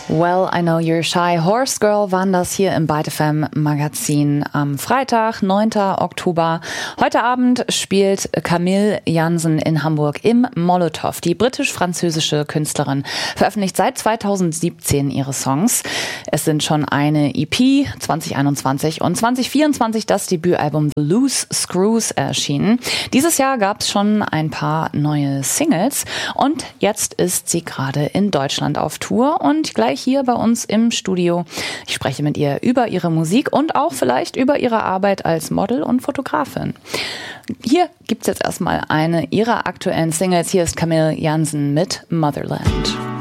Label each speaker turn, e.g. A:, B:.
A: Well, I Know You're Shy. Horse Girl waren das hier im Byte FM Magazin am Freitag, 9. Oktober. Heute Abend spielt Camille Jansen in Hamburg im Molotow. Die britisch-französische Künstlerin veröffentlicht seit 2017 ihre Songs. Es sind schon eine EP 2021 und 2024 das Debütalbum The Loose Screws erschienen. Dieses Jahr gab es schon ein paar neue Singles und jetzt ist sie gerade in Deutschland auf Tour und gleich hier bei uns im Studio. Ich spreche mit ihr über ihre Musik und auch vielleicht über ihre Arbeit als Model und Fotografin. Hier gibt es jetzt erstmal eine ihrer aktuellen Singles. Hier ist Camille Jansen mit Motherland.